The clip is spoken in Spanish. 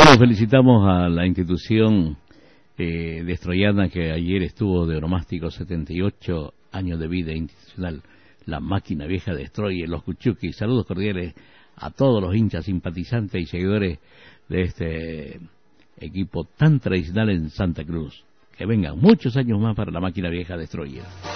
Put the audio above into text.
Bueno, felicitamos a la institución destroyana que ayer estuvo de onomástico 78 años de vida institucional, la máquina vieja Destroyer, los Cuchuquis. Saludos cordiales a todos los hinchas, simpatizantes y seguidores de este equipo tan tradicional en Santa Cruz. Que vengan muchos años más para la máquina vieja Destroyer.